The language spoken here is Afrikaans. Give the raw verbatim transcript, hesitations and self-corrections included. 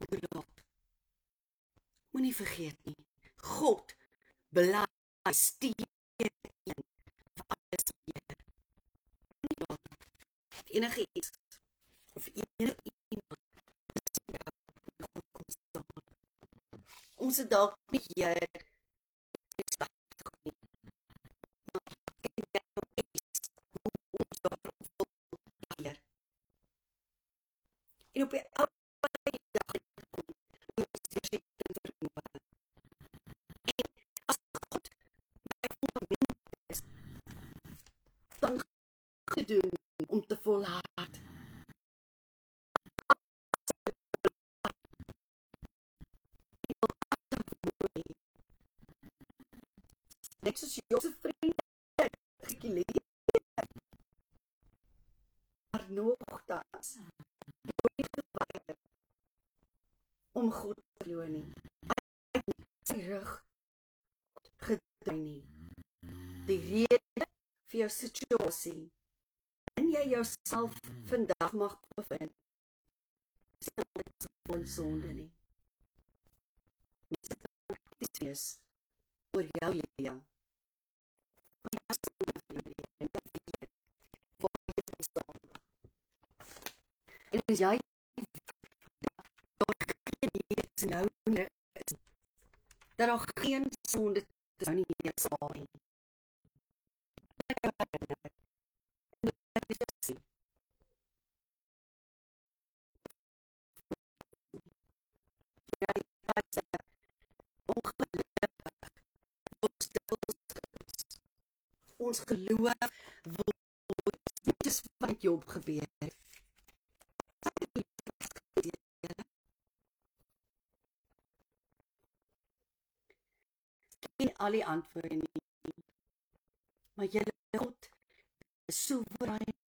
geraak. Moenie vergeet nie, God belaai stuur een vir alles meer. Nie laat enige iets of enige iemand God kom staan. Ons het dalk nie hier en op die ou dag ons verseker vermoë. En as God my fundament is, dan te doen om te volhard. Net soos Josef vriende gekleed, maar nogtans om God te glo nie. Hy het sy rug gedraai nie. Die rede vir jou situasie, en jy jouself vandag mag bevind, is nie altyd vol sonde nie. Mense kan kritisch wees oor jou lewe. Maar jy is sonde vir jou lewe, en jy weet waar jy staan. En as jy nou is, dat daar geen sonde tussen nie hier sal nie. Ons geloof word net eens wat Job gebeur het. En al die antwoorde nie. Maar julle God is soewerein